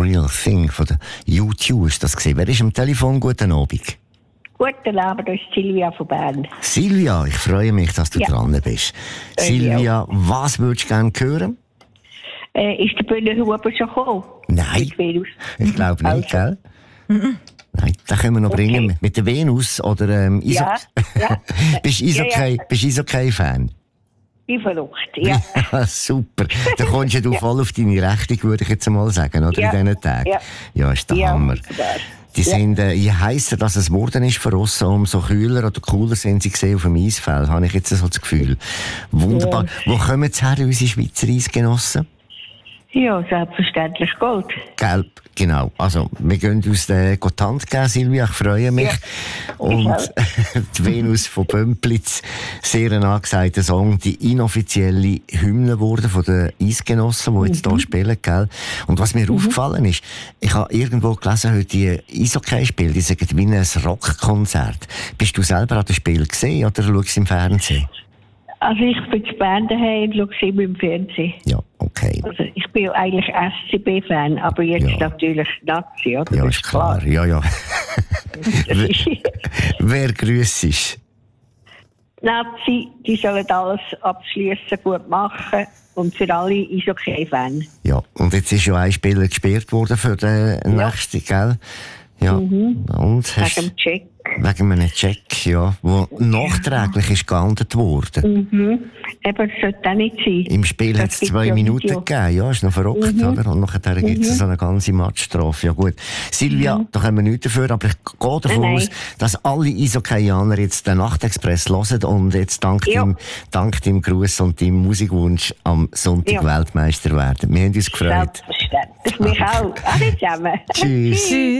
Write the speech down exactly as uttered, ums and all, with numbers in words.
Real Thing von der U zwei ist das gesehen. Wer ist am Telefon? Guten Abend. Guten Abend, das ist Silvia von Bern. Silvia, ich freue mich, dass du ja. dran bist. Äh, Silvia, was würdest du gerne hören? Äh, ist der Bühlenhuber schon gekommen? Nein, ich glaube nicht, also. Gell? Mhm. Nein, den können wir noch okay. bringen. Mit der Venus oder ähm, Iso- ja, ja. Bist du Eishockey, ja, ja. Eishockey-Fan? Ich verrückt, ja. ja. Super. Da kommst ja du ja. voll auf deine Rechnung, würde ich jetzt mal sagen, oder? Ja. In diesen Tagen. Ja, ja ist der ja. Hammer. Die ja. sind, äh, je heisser dass es geworden ist für uns, umso kühler oder cooler sind sie gesehen auf dem Eisfeld, habe ich jetzt so das Gefühl. Wunderbar. Ja. Wo kommen sie her, unsere Schweizer Eisgenossen? Ja, selbstverständlich Gold. Gelb, genau. Also, wir gehen uns den Gottant geben, Silvia, ich freue mich. Ja. Und die Venus von Bömplitz, sehr ein angesagter Song, die inoffizielle Hymne wurde von den Eisgenossen, die jetzt mhm. hier spielen, gell? Und was mir mhm. aufgefallen ist, ich habe irgendwo gelesen, heute die Eishockey-Spiele, die sagen wie ein Rockkonzert. Bist du selber an dem Spiel gesehen oder schaust du im Fernsehen? Also ich bin zu Bern daheim und schaue sie immer im Fernsehen. Ja, okay. Also ich bin ja eigentlich S C B-Fan, aber jetzt ja. natürlich Nazi, oder? Ja, ist klar. klar. Ja, ja. wer, wer grüßt? Nazi, die sollen alles abschließen, gut machen und für alle ist okay Fan. Ja, und jetzt ist ja ein Spieler gesperrt worden für den ja. nächsten, gell? Ja. Mhm. Und wegen dem Check. Wegen einem Check, ja, wo nachträglich ist geahndet worden. Mhm. Eben, das sollte auch nicht sein. Im Spiel hat es zwei Minuten gegeben, ja, ist noch verrückt, mhm. oder? Und nachher mhm. gibt es so eine ganze Matchstrafe. Ja gut. Silvia, mhm. da können wir nichts dafür, aber ich gehe davon Nein. aus, dass alle Eishockeyaner jetzt den Nachtexpress hören und jetzt dank, ja. dem, dank dem Gruß und deinem Musikwunsch am Sonntag ja. Weltmeister werden. Wir haben uns gefreut. Selbstverständlich. Mich auch. Alle zusammen. Tschüss. Tschüss.